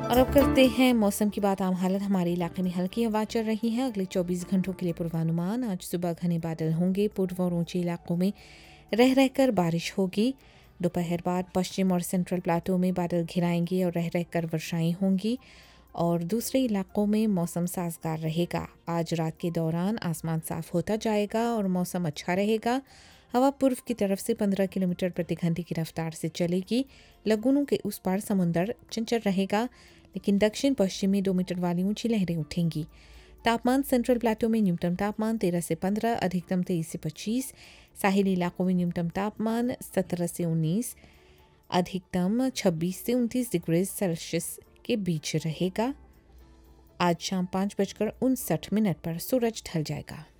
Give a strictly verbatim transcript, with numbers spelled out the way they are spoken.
और अब करते हैं मौसम की बात। आम हालत हमारे इलाके में हल्की हवा चल रही है। अगले चौबीस घंटों के लिए पूर्वानुमान। आज सुबह घने बादल होंगे। पूर्व और ऊंचे इलाकों में रह रहकर बारिश होगी। दोपहर बाद पश्चिम और सेंट्रल प्लाटो में बादल घिराएंगे और रह रहकर वर्षाएं होंगी और दूसरे इलाकों में मौसम साजगार रहेगा। आज रात के दौरान आसमान साफ होता जाएगा और मौसम अच्छा रहेगा। हवा पूर्व की तरफ से पंद्रह किलोमीटर प्रति घंटे की रफ्तार से चलेगी। लगुनों के उस पार समुंदर चंचल रहेगा, लेकिन दक्षिण पश्चिम में दो मीटर वाली ऊंची लहरें उठेंगी। तापमान सेंट्रल प्लाटो में न्यूनतम तापमान तेरह से पंद्रह, अधिकतम तेईस से पच्चीस। साहिली इलाकों में न्यूनतम तापमान सत्रह से उन्नीस, अधिकतम छब्बीस से उनतीस डिग्री सेल्सियस के बीच रहेगा। आज शाम पाँच बजकर उनसठ मिनट पर सूरज ढल जाएगा।